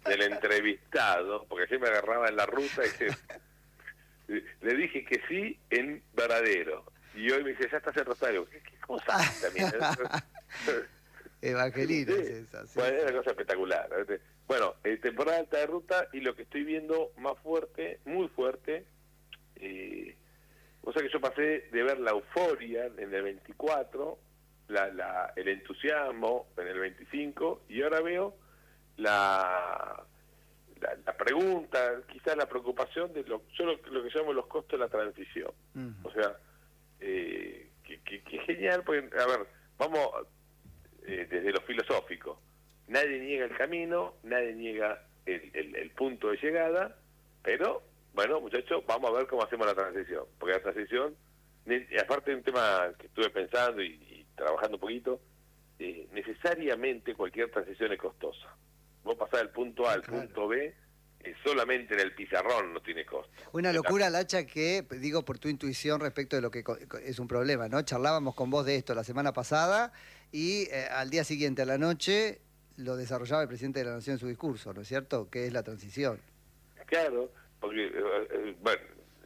del entrevistado, porque ayer me agarraba en la ruta y le dije que sí en Varadero. Y hoy me dice, ya estás en Rosario. ¿Qué cosa también? Evangelina es Sí. esa, sí, Bueno, es sí. una cosa espectacular. Bueno, temporada alta de ruta, y lo que estoy viendo más fuerte, muy fuerte, o sea que yo pasé de ver la euforia en el 24, el entusiasmo en el 25, y ahora veo la pregunta, quizás la preocupación de lo que llamo los costos de la transición. O sea, que genial, porque, a ver, vamos desde lo filosófico. Nadie niega el camino, nadie niega el punto de llegada, pero, bueno, muchachos, vamos a ver cómo hacemos la transición. Porque la transición, aparte de un tema que estuve pensando y trabajando un poquito, necesariamente cualquier transición es costosa. Vos pasás del punto A al Claro. punto B, solamente en el pizarrón no tiene costo. Una locura, Lacha, que digo por tu intuición respecto de lo que es un problema, ¿no? Charlábamos con vos de esto la semana pasada y al día siguiente, a la noche, lo desarrollaba el presidente de la Nación en su discurso, ¿no es cierto? Que es la transición. Claro, porque, bueno,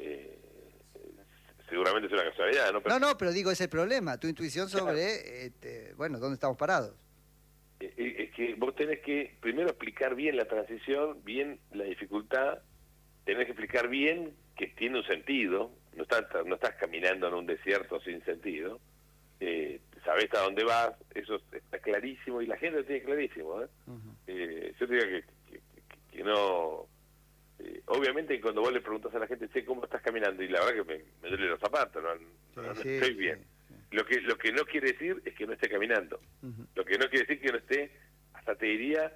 seguramente es una casualidad, ¿no? Pero, No, pero digo, es el problema, tu intuición claro, sobre, bueno, dónde estamos parados. es que vos tenés que primero explicar bien la transición, bien la dificultad, tenés que explicar bien que tiene un sentido, no estás caminando en un desierto sin sentido, sabés a dónde vas, eso está clarísimo, y la gente lo tiene clarísimo, ¿eh? Yo te digo que no... obviamente cuando vos le preguntas a la gente, che, ¿cómo estás caminando? Y la verdad que me duele los zapatos, no Sí, estoy bien. sí. Lo que no quiere decir es que no esté caminando. Lo que no quiere decir que no esté, hasta te diría,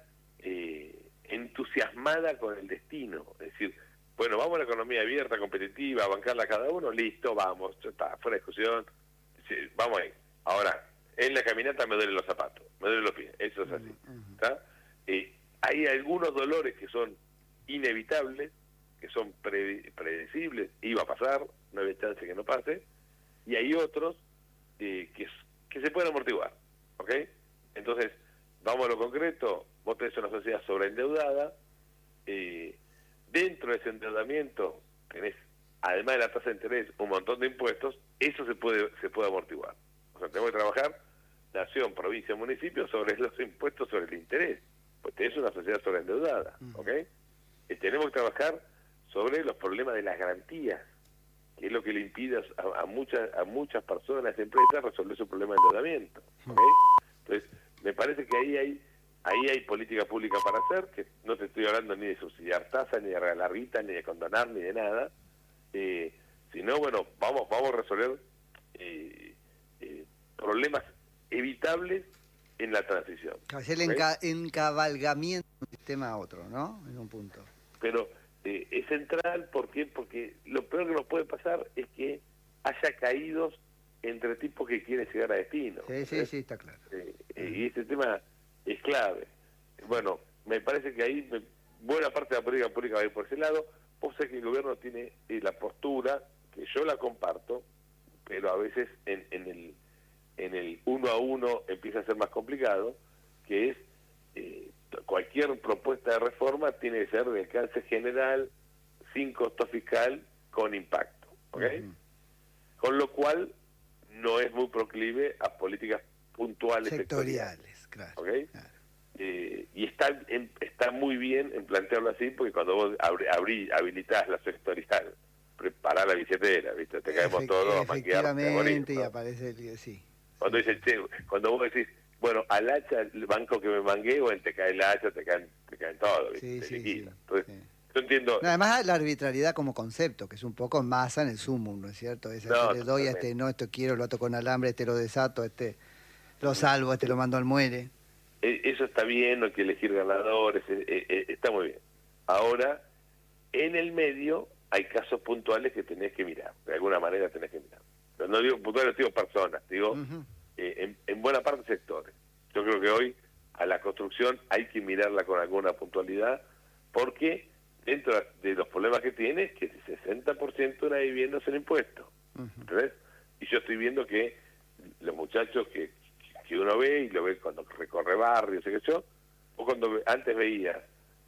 entusiasmada con el destino. Es decir, bueno, vamos a la economía abierta, competitiva, a bancarla a cada uno, listo, vamos, ya está, fuera de discusión, sí, vamos ahí. Ahora, en la caminata me duelen los zapatos, me duelen los pies, eso es así. ¿Está? Hay algunos dolores que son inevitables, que son predecibles, iba a pasar, no había chance que no pase, y hay otros que se pueden amortiguar, ¿ok? Entonces, vamos a lo concreto, vos tenés una sociedad sobreendeudada, dentro de ese endeudamiento tenés, además de la tasa de interés, un montón de impuestos, eso se puede amortiguar. O sea, tenemos que trabajar nación, provincia, municipio sobre los impuestos sobre el interés, pues tenés una sociedad sobreendeudada, ¿ok? Tenemos que trabajar sobre los problemas de las garantías, que es lo que le impide a muchas personas, empresas, resolver su problema de endeudamiento, ¿ok? Entonces, me parece que ahí hay política pública para hacer, que no te estoy hablando ni de subsidiar tasas, ni de regalar guita, ni de condonar, ni de nada, sino, bueno, vamos a resolver problemas evitables en la transición. Es el ¿Okay? encabalgamiento de un sistema a otro, ¿no? En un punto. Pero es central, ¿por qué? Porque lo peor que nos puede pasar es que haya caídos entre tipos que quieren llegar a destino. Sí, está claro. Y este tema es clave. Bueno, me parece que ahí buena parte de la política pública va a ir por ese lado. Vos sabés que el gobierno tiene la postura, que yo la comparto, pero a veces en el uno a uno empieza a ser más complicado, que es cualquier propuesta de reforma tiene que ser de alcance general, sin costo fiscal, con impacto, ¿ok? Con lo cual no es muy proclive a políticas puntuales sectoriales, claro. ¿okay? Claro. Y está muy bien en plantearlo así, porque cuando vos habilitás la sectorial, preparás la billetera, ¿viste? Te caemos todos a manquear, te morís, Efectivamente, ¿no? y aparece el... Sí. Cuando dicen, che, cuando vos decís, bueno, al hacha, el banco que me mangueo, te cae el hacha, te caen todo, ¿viste? Te liquida. Entonces, yo entiendo... No, además la arbitrariedad como concepto, que es un poco masa en el sumum, ¿no es cierto? Esto le doy a este, no, esto quiero, lo ato con alambre, este lo desato, este lo salvo, este lo mando al muere. Eso está bien, no hay que elegir ganadores, está muy bien. Ahora, en el medio hay casos puntuales que tenés que mirar, de alguna manera tenés que mirar. Pero no digo puntuales, digo personas, digo en buena parte sectores. Yo creo que hoy a la construcción hay que mirarla con alguna puntualidad, porque dentro de los problemas que tiene es que el 60% de la vivienda es el impuesto. ¿Entendés? Y yo estoy viendo que los muchachos que uno ve, y lo ve cuando recorre barrios, qué sé yo, o cuando antes veías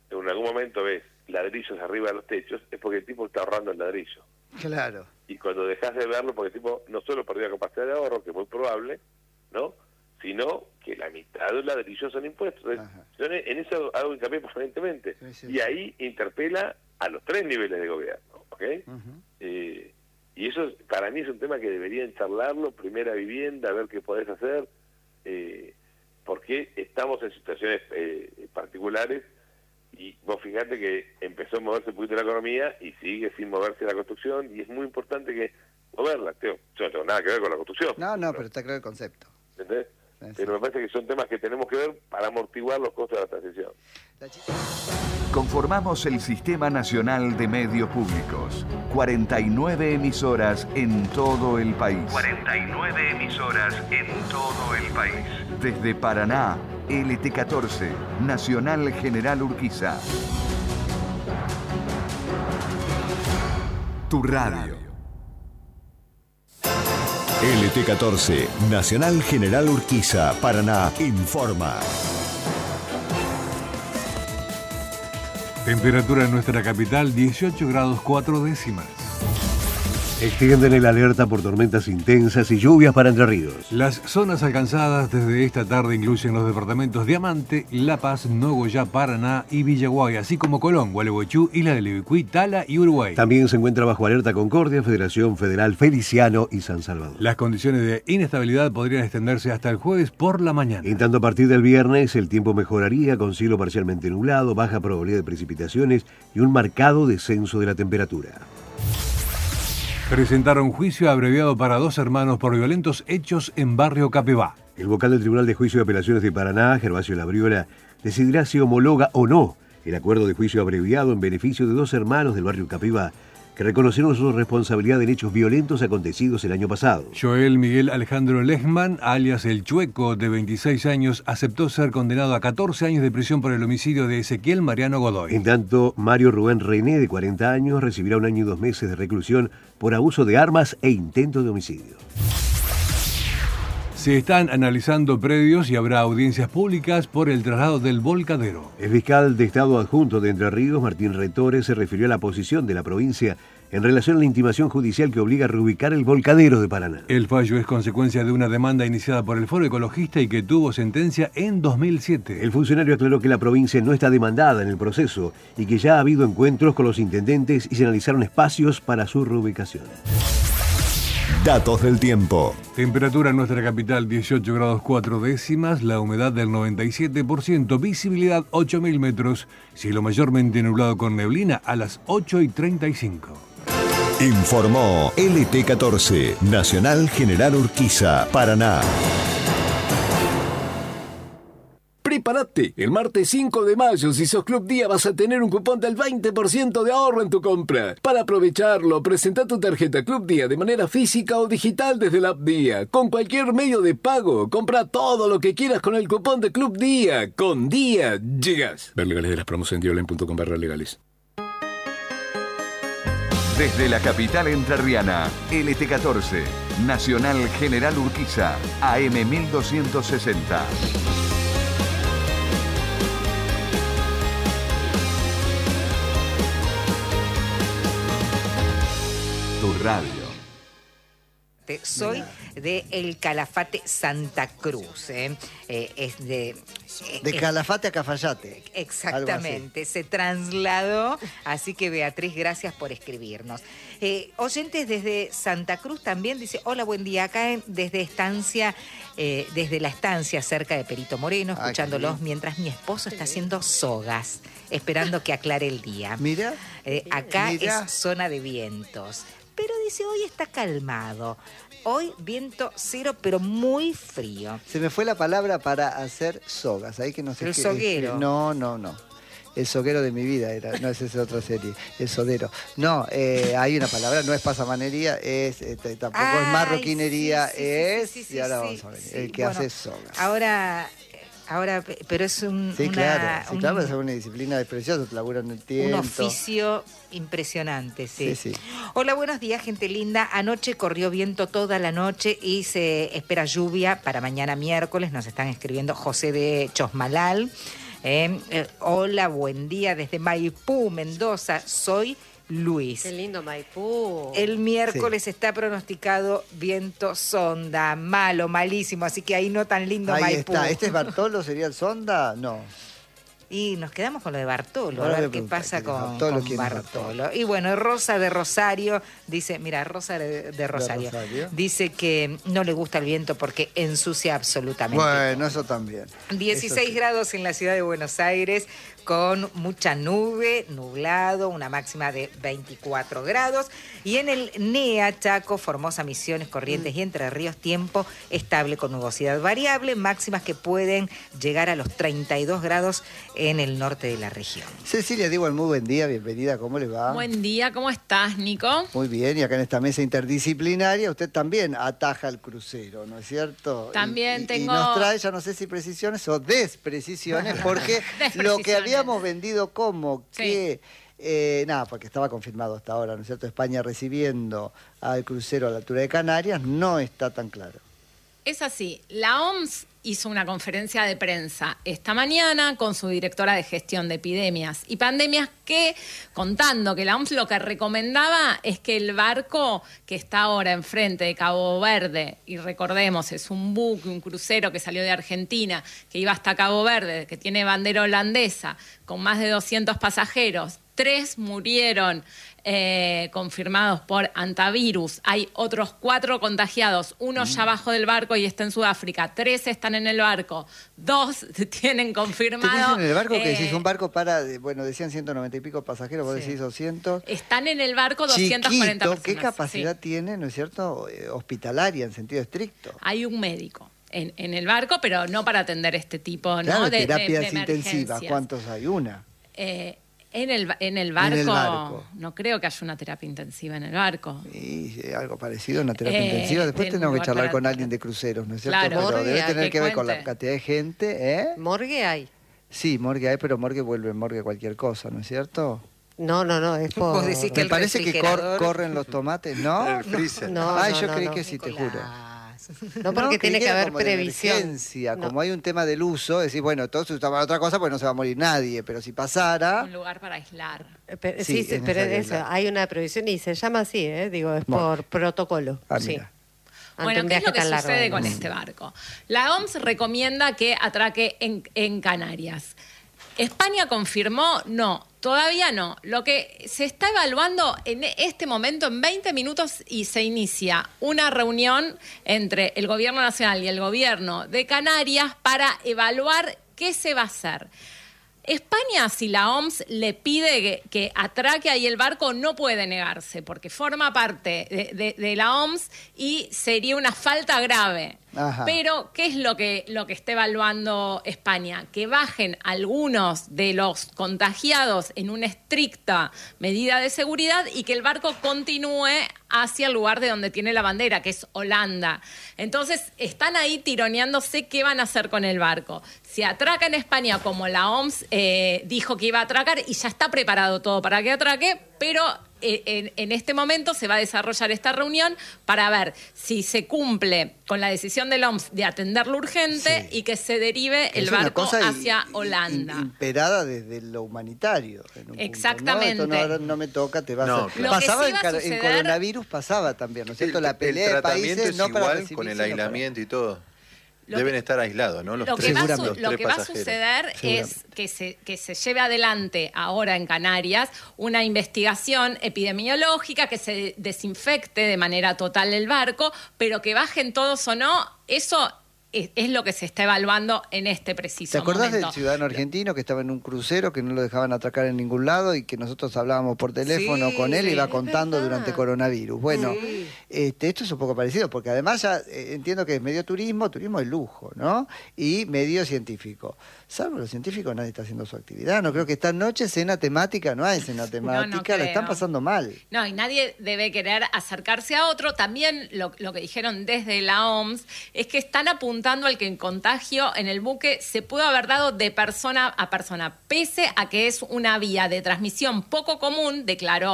en algún momento ves ladrillos arriba de los techos, es porque el tipo está ahorrando el ladrillo. Claro. Y cuando dejas de verlo, porque el tipo no solo perdió la capacidad de ahorro, que es muy probable, ¿no? Sino que la mitad de los ladrillos son impuestos. Yo en eso hago hincapié permanentemente. Y ahí interpela a los 3 niveles de gobierno, ¿ok? Y eso para mí es un tema que deberían charlarlo, primera vivienda, ver qué podés hacer, porque estamos en situaciones particulares. Y vos fijate que empezó a moverse un poquito la economía y sigue sin moverse la construcción, y es muy importante que moverla, tío. Yo no tengo nada que ver con la construcción. No, pero está claro el concepto. ¿Entendés? Pero me parece que son temas que tenemos que ver para amortiguar los costos de la transición. Conformamos el Sistema Nacional de Medios Públicos. 49 emisoras en todo el país. 49 emisoras en todo el país. Desde Paraná, LT14, Nacional General Urquiza. Tu radio. LT14, Nacional General Urquiza, Paraná, informa. Temperatura en nuestra capital, 18 grados 4 décimas. Extienden el alerta por tormentas intensas y lluvias para Entre Ríos. Las zonas alcanzadas desde esta tarde incluyen los departamentos Diamante, La Paz, Nogoyá, Paraná y Villaguay, así como Colón, Gualeguaychú, Isla de Levicuí, Tala y Uruguay. También se encuentra bajo alerta Concordia, Federación Federal, Feliciano y San Salvador. Las condiciones de inestabilidad podrían extenderse hasta el jueves por la mañana. En tanto, a partir del viernes el tiempo mejoraría con cielo parcialmente nublado, baja probabilidad de precipitaciones y un marcado descenso de la temperatura. Presentaron juicio abreviado para 2 hermanos por violentos hechos en barrio Capibá. El vocal del Tribunal de Juicio de Apelaciones de Paraná, Gervasio Labriola, decidirá si homologa o no el acuerdo de juicio abreviado en beneficio de 2 hermanos del barrio Capibá que reconocieron su responsabilidad en hechos violentos acontecidos el año pasado. Joel Miguel Alejandro Lechman, alias El Chueco, de 26 años, aceptó ser condenado a 14 años de prisión por el homicidio de Ezequiel Mariano Godoy. En tanto, Mario Rubén René, de 40 años, recibirá 1 año y 2 meses de reclusión por abuso de armas e intento de homicidio. Se están analizando predios y habrá audiencias públicas por el traslado del Volcadero. El fiscal de Estado adjunto de Entre Ríos, Martín Retore, se refirió a la posición de la provincia en relación a la intimación judicial que obliga a reubicar el Volcadero de Paraná. El fallo es consecuencia de una demanda iniciada por el Foro Ecologista y que tuvo sentencia en 2007. El funcionario aclaró que la provincia no está demandada en el proceso y que ya ha habido encuentros con los intendentes y se analizaron espacios para su reubicación. Datos del tiempo. Temperatura en nuestra capital 18 grados 4 décimas, la humedad del 97%, visibilidad 8.000 metros, cielo mayormente nublado con neblina a las 8:35. Informó LT14, Nacional General Urquiza, Paraná. Prepárate, el martes 5 de mayo, si sos Club Día, vas a tener un cupón del 20% de ahorro en tu compra. Para aprovecharlo, presenta tu tarjeta Club Día de manera física o digital desde la app Día. Con cualquier medio de pago, compra todo lo que quieras con el cupón de Club Día. Con Día, llegas. Ver legales de las promos en diolen.com/legales. Desde la capital entrerriana, LT14, Nacional General Urquiza, AM 1260. Tu radio. Soy de El Calafate Santa Cruz. Es de Calafate a Cafayate. Exactamente, se trasladó. Así que Beatriz, gracias por escribirnos. Oyentes desde Santa Cruz también dice: hola, buen día. Acá desde la estancia cerca de Perito Moreno, escuchándolos mientras mi esposo está haciendo sogas, esperando que aclare el día. Mira. Acá es zona de vientos. Pero dice, hoy está calmado. Hoy viento 0, pero muy frío. Se me fue la palabra para hacer sogas. Ahí que no sé el qué. soguero. No. El soguero de mi vida era. No, esa es otra serie. El sodero. No, hay una palabra, no es pasamanería, tampoco es marroquinería, y ahora vamos a ver. El que hace sogas. Ahora, pero es claro, es una disciplina preciosa, labura en el tiempo. Un oficio impresionante, sí. Sí. Hola, buenos días, gente linda. Anoche corrió viento toda la noche y se espera lluvia para mañana miércoles. Nos están escribiendo José de Chosmalal. Hola, buen día desde Maipú, Mendoza. Soy Luis. Qué lindo Maipú. El miércoles está pronosticado viento sonda, malo, malísimo, así que ahí no tan lindo Ahí Maipú. está. ¿Este es Bartolo? ¿Sería el sonda? No. Y nos quedamos con lo de Bartolo, Ahora a ver me qué pregunta, pasa ¿quién es con Bartolo? con ¿Quién es Bartolo. Y bueno, Rosa de Rosario dice, mira, Rosa de Rosario, dice que no le gusta el viento porque ensucia absolutamente. Bueno, eso también. 16 Eso sí. grados en la ciudad de Buenos Aires, con mucha nube, nublado, una máxima de 24 grados. Y en el NEA, Chaco, Formosa, Misiones, Corrientes y Entre Ríos, tiempo estable con nubosidad variable, máximas que pueden llegar a los 32 grados en el norte de la región. Cecilia Diego, muy buen día, bienvenida, ¿cómo le va? Buen día, ¿cómo estás, Nico? Muy bien, y acá en esta mesa interdisciplinaria usted también ataja el crucero, ¿no es cierto? También y tengo... nos trae, ya no sé si precisiones o desprecisiones, porque lo que habíamos vendido como que... nada, porque estaba confirmado hasta ahora, ¿no es cierto? España recibiendo al crucero a la altura de Canarias, no está tan claro. Es así, la OMS hizo una conferencia de prensa esta mañana con su directora de gestión de epidemias y pandemias contando que la OMS lo que recomendaba es que el barco que está ahora enfrente de Cabo Verde, y recordemos, es un buque, un crucero que salió de Argentina, que iba hasta Cabo Verde, que tiene bandera holandesa, con más de 200 pasajeros, 3 murieron confirmados por antivirus. Hay otros 4 contagiados. Uno ya abajo del barco y está en Sudáfrica. 3 están en el barco. 2 tienen confirmado. ¿Tenés en el barco que decís un barco para, bueno, decían 190 y pico pasajeros, vos decís 200? Están en el barco 240 Chiquito, personas. ¿qué capacidad tiene, no es cierto, hospitalaria en sentido estricto? Hay un médico en el barco, pero no para atender este tipo, Claro, ¿no? de terapias intensivas, emergencias. ¿cuántos hay? Una. En el barco, no creo que haya una terapia intensiva en el barco. Y algo parecido a una terapia intensiva. Después tenemos que charlar con alguien de cruceros, ¿no es cierto? Claro. Pero debe tener que ver con la cuente. cantidad de gente, ¿eh? ¿Morgue hay? Sí, morgue hay, pero morgue vuelve morgue cualquier cosa, ¿no es cierto? No, es por... Vos decís que Me parece que corren los tomates, ¿no? El freezer. No, Ay, no, yo no, creí no. que sí, te juro. No, porque tiene creí que era haber como de previsión. emergencia. No. Como hay un tema del uso, decís, bueno, todos usaban otra cosa, pues no se va a morir nadie, pero si pasara... Un lugar para aislar. Pero, Sí, sí, es pero necesario eso, hablar. hay una previsión y se llama así, digo, es Bueno. por protocolo. Ah, sí. mira. Bueno, Ante un ¿qué es lo viaje que tan largo, sucede con además. este barco? La OMS recomienda que atraque en Canarias. ¿España confirmó? No, todavía no. Lo que se está evaluando en este momento, en 20 minutos, y se inicia una reunión entre el gobierno nacional y el gobierno de Canarias para evaluar qué se va a hacer. España, si la OMS le pide que atraque ahí el barco, no puede negarse, porque forma parte de la OMS y sería una falta grave. Ajá. Pero, ¿qué es lo que está evaluando España? Que bajen algunos de los contagiados en una estricta medida de seguridad y que el barco continúe hacia el lugar de donde tiene la bandera, que es Holanda. Entonces, están ahí tironeándose qué van a hacer con el barco. Si atraca en España, como la OMS dijo que iba a atracar, y ya está preparado todo para que atraque, pero en este momento se va a desarrollar esta reunión para ver si se cumple con la decisión de la OMS de atender lo urgente y que se derive el Es una barco cosa hacia Holanda. Imperada desde lo humanitario. En un Exactamente. punto, ¿no? Esto no me toca, te vas No, a... claro. Lo que Pasaba sí va a en suceder- coronavirus, pasaba también, ¿no es cierto? La pelea el de tratamiento países es no para igual recibir, con el sino para- aislamiento y todo. Lo Deben que- estar aislados, ¿no? Los Lo tres, que va, los lo tres que va a pasajeros. suceder es que se lleve adelante ahora en Canarias una investigación epidemiológica, que se desinfecte de manera total el barco, pero que bajen todos o no, eso es lo que se está evaluando en este preciso ¿Te acordás momento. del ciudadano argentino que estaba en un crucero, que no lo dejaban atracar en ningún lado y que nosotros hablábamos por teléfono Sí, con él y sí, iba es contando verdad. durante coronavirus? Bueno, esto es un poco parecido, porque además ya entiendo que es medio turismo es lujo, ¿no? Y medio científico. Salvo los científicos, nadie está haciendo su actividad. No creo que esta noche cena temática, no hay cena temática, la están creo. pasando mal. No, y nadie debe querer acercarse a otro. También lo que dijeron desde la OMS es que están apuntando al que el contagio en el buque se pudo haber dado de persona a persona, pese a que es una vía de transmisión poco común, declaró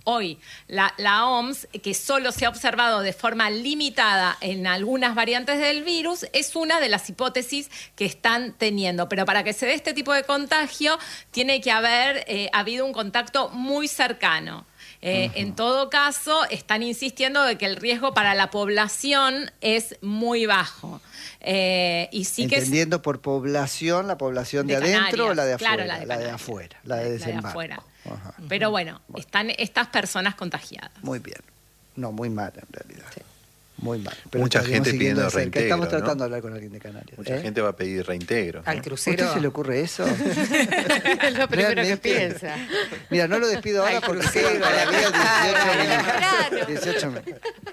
hoy la OMS, que solo se ha observado de forma limitada en algunas variantes del virus, es una de las hipótesis que están teniendo. Pero para que se dé este tipo de contagio, tiene que haber habido un contacto muy cercano. En todo caso, están insistiendo de que el riesgo para la población es muy bajo. Y sí entendiendo por población, la población de adentro Canarias, o la de afuera. claro, la de afuera, la de desembarco. de afuera. Pero bueno, están estas personas contagiadas. Muy bien. No, muy mal en realidad. Sí. Muy mal. Pero mucha gente pidiendo reintegro. Estamos tratando ¿no? de hablar con alguien de Canarias. Mucha gente va a pedir reintegro. Al crucero. ¿A usted se le ocurre eso? Es lo primero que piensa. Mira, no lo despido ahora porque sigo todavía 18 minutos. 18 minutos.